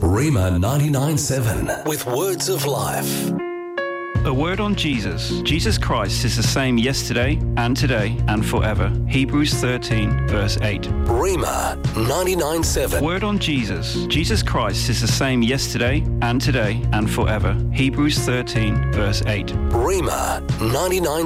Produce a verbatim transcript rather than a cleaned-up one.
Rhema ninety-nine seven with words of life. A word on Jesus. Jesus Christ is the same yesterday and today and forever. Hebrews thirteen verse eight. Rhema ninety-nine seven. Word on Jesus. Jesus Christ is the same yesterday and today and forever. Hebrews thirteen verse eight. Rhema ninety-nine